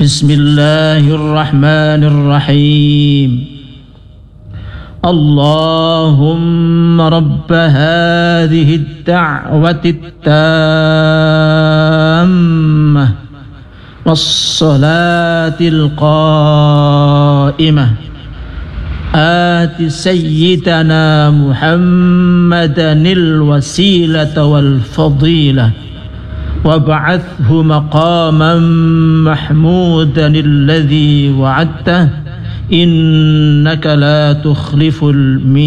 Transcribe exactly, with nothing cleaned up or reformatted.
بسم الله الرحمن الرحيم اللهم رب هذه الدعوة التامة والصلاة القائمة آت سيدنا محمدا الوسيلة والفضيلة وابعثه مقاما محمودا الذي وعدته إنك لا تخلف الميعاد.